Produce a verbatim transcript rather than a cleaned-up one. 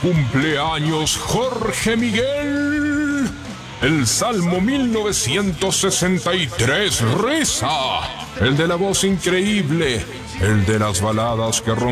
cumpleaños, Jorge Miguel. El Salmo mil novecientos sesenta y tres reza, el de la voz increíble, el de las baladas que rompen